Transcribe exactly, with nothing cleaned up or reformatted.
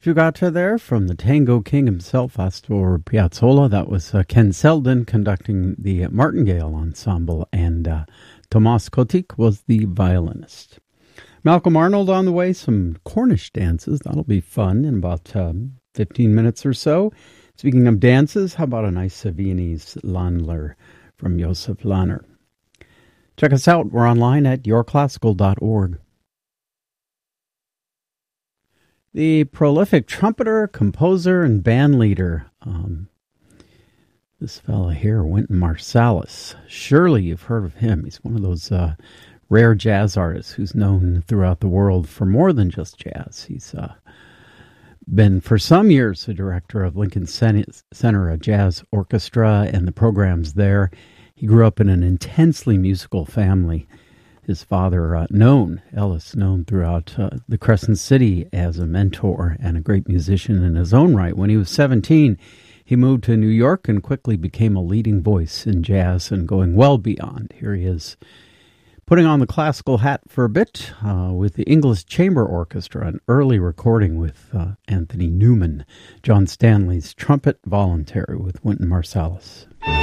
Giugatta there from the Tango King himself, Astor Piazzolla. That was uh, Ken Selden conducting the Martingale Ensemble, and uh, Tomas Kotik was the violinist. Malcolm Arnold on the way, some Cornish dances. That'll be fun in about um, fifteen minutes or so. Speaking of dances, how about a nice Viennese Landler from Josef Lanner? Check us out. We're online at your classical dot org. The prolific trumpeter, composer, and band leader, um, this fella here, Wynton Marsalis. Surely you've heard of him. He's one of those uh, rare jazz artists who's known throughout the world for more than just jazz. He's uh, been for some years the director of Lincoln Center, a jazz orchestra, and the programs there. He grew up in an intensely musical family. His father, uh, known, Ellis, known throughout uh, the Crescent City as a mentor and a great musician in his own right. When he was seventeen, he moved to New York and quickly became a leading voice in jazz and going well beyond. Here he is, putting on the classical hat for a bit uh, with the English Chamber Orchestra, an early recording with uh, Anthony Newman, John Stanley's Trumpet Voluntary with Wynton Marsalis.